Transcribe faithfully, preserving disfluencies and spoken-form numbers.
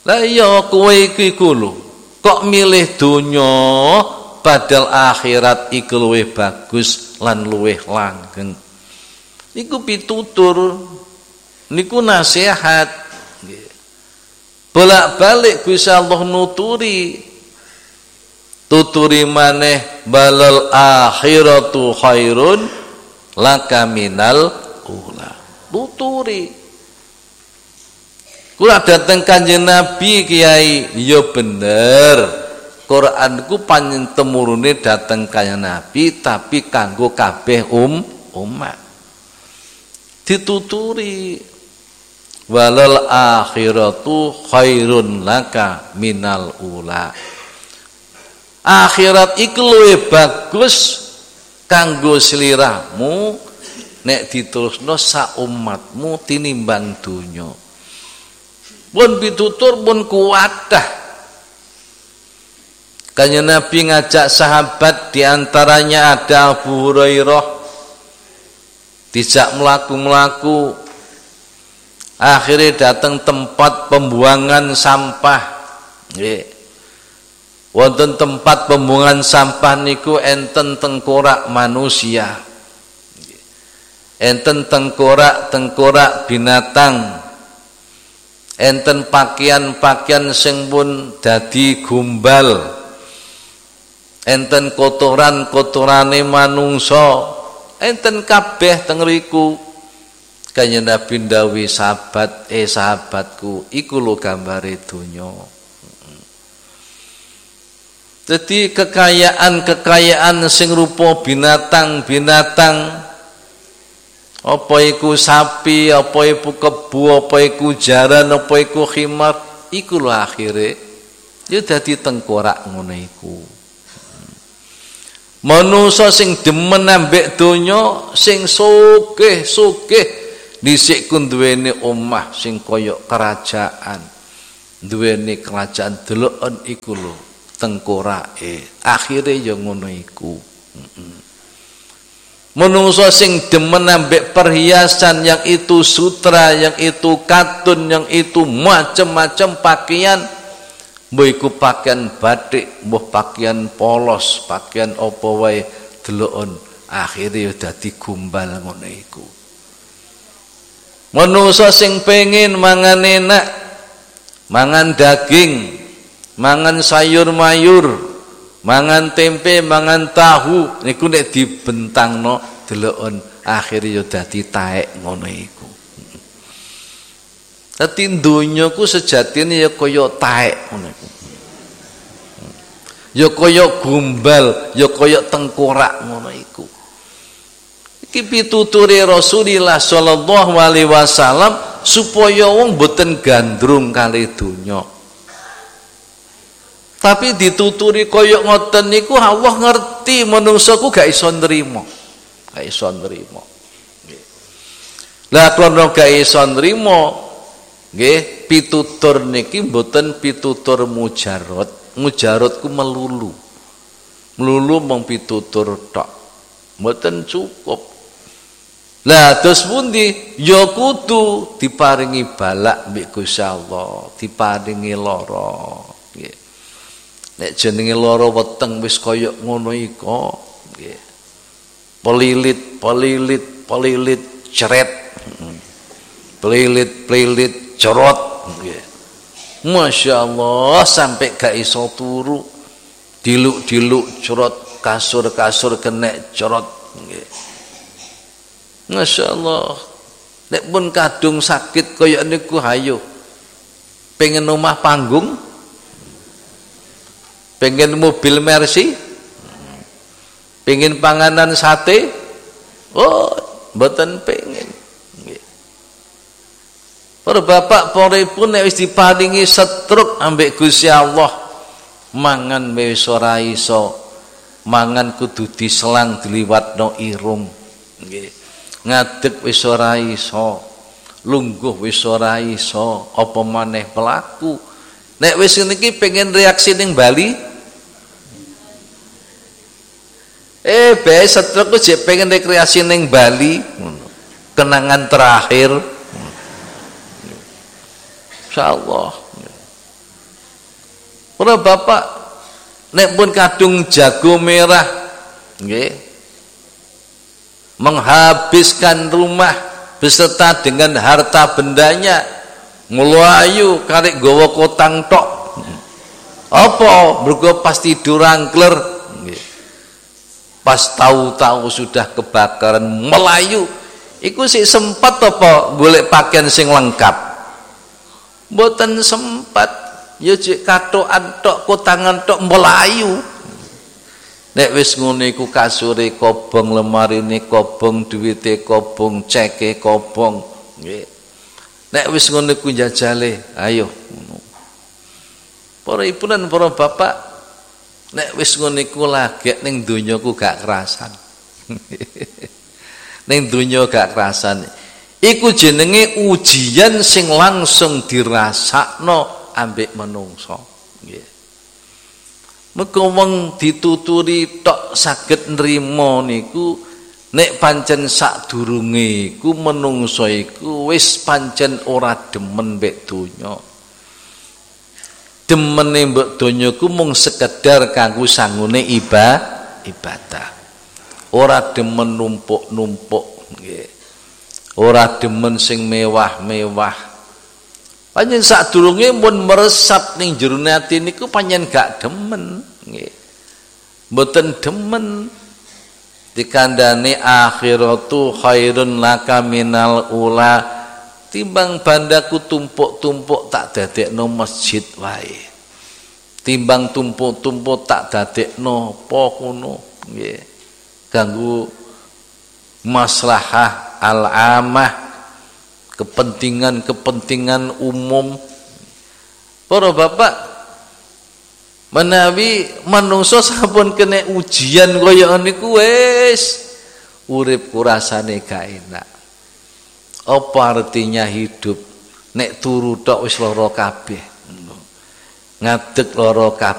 Lah iya kowe iku lho kok milih donya padahal akhirat iku luwih bagus lan luwih langgeng. Niku pitutur, niku nasihat. Bolak-balik Gusti Allah nuturi, tuturi maneh balal akhiratu khairun laka minal ula. Tuturi. Kula dateng Kanjeng Nabi Kiai, ya bener. Quran ku panjen temurune dateng Kanjeng Nabi tapi kanggo kabeh um umat. Dituturi walal akhiratu khairun laka minal ula. Akhirat iku luwih bagus kanggo sliramu nek diterusno sak umatmu tinimbang donya. Pun pitutur pun kuwadah. Kanjeng Nabi ngajak sahabat, diantaranya ada Abu Hurairah, dijak melaku-melaku. Akhirnya datang tempat pembuangan sampah. Nggih. Wonten tempat pembuangan sampah niku enten tengkorak manusia. Enten tengkorak-tengkorak binatang. Enten pakaian-pakaian sing pun dadi gumbal. Enten kotoran-kotorane manungsa. Enten kabeh teng riku. Kanjeng Nabi ndawi sahabat, eh sahabatku, iku lho gambare donya. Jadi kekayaan-kekayaan sing rupa binatang-binatang, apa iku sapi, apa iku kebu, apa iku jaran, apa iku khimar, iku lho akhire ya dadi tengkorak ngono iku. Manusa sing demen ambek donya, sing sugih-sugih dhisik ku duweni omah sing kaya kerajaan, duweni kerajaan deloken iku lho tengkorake. Akhire ya ngono iku. Heeh. Manungsa sing demen ambek perhiasan, yang itu sutra, yang itu katun, yang itu macam-macam pakaian, mbuh iku pakaian batik, mbuh pakaian polos, pakaian apa wae deloken, akhire ya dadi gumbal ngono iku. Manungsa sing pengen mangan enak, mangan daging, mangan sayur mayur, mangan tempe, mangan tahu, niku nek dibentangno deloken akhire ya dadi taek ngono iku. Dadi donya ku sejatine ya kaya taek ngono iku. Ya kaya gumbal, ya kaya tengkorak ngono iku. Iki pituturi Rasulullah sallallahu alaihi wasallam supaya wong boten gandrung kali donya. Tapi dituturi kaya ngoten niku Allah ngerti manungsa ku gak iso nrimo. Gak iso nrimo. Nggih. Lah krana gak iso nrimo, nggih, pitutur niki mboten pitutur mujarad. Mujarad ku melulu. Melulu mung pitutur tok. Mboten cukup. Lah terus pundi ya kudu diparingi balak mbek Gusti Allah, diparingi lara. Nggih. Nek jenenge lara weteng wis kaya ngono iku, nggih. Pelilit, pelilit, pelilit ceret. Pelilit, pelilit cerot, nggih. Masyaallah sampai gak iso turu. Diluk-diluk cerot, kasur-kasur kenek cerot, nggih. Masyaallah. Nek pun kadung sakit kaya niku hayo. Pengen omah panggung? Pengen mobil Mercy? Pengen panganan sate? Oh, mboten pengen. Nggih. Para bapak para ibu nek wis diparingi setruk ambek Gusti Allah, mangan wis ora iso. Mangan kudu diselang diliwatno irung. Nggih. Ngadeg wis ora iso, lungguh wis ora iso, apa maneh pelaku. Nek wis ngene iki pengen reaksi ning Bali, eh bae setruk ku jek pengen rekreasi ning Bali, kenangan terakhir. Insyaallah. Para bapak nek pun kadung jago merah nggih menghabiskan rumah beserta dengan harta bendanya ngelayu karek gawa kotang tok apa mergo pas tidur angkler nggih pas tahu-tahu sudah kebakaran melayu iku sik sempat apa golek pakaian sing lengkap mboten sempat ya cek katokan tok kotangan tok melayu nek wis ngene iku kasure kobong lemarine kobong duwite kobong ceke kobong nggih nek wis ngono iku njajale ayo para ibu lan para bapak nek wis ngono iku lagek ning donya ku gak kerasan ning donya gak kerasan iku jenenge ujian sing langsung dirasakno ambek menungso nggih mengko wong dituturi tok saged nrimo niku nek pancen sadurunge iku menungso iku wis pancen ora demen mbek donya demene mbek donya ku mung sekedar kanggo sangune iba ibadah ora demen numpuk-numpuk nggih ora demen sing mewah-mewah panjen sadurunge mun meresap ning jero ati niku panjen gak demen nggih mboten demen dikandani akhiratu khairun laka minal ula timbang bandaku tumpuk-tumpuk tak dadekno masjid wae timbang tumpuk-tumpuk tak dadekno apa ngono nggih ganggu maslahah al-amah kepentingan-kepentingan umum para bapak menawi manungsa sampun kena ujian kaya niku wis urip rasane gak enak apa artinya hidup nek turu tok wis lara kabeh ngadeg lara kabeh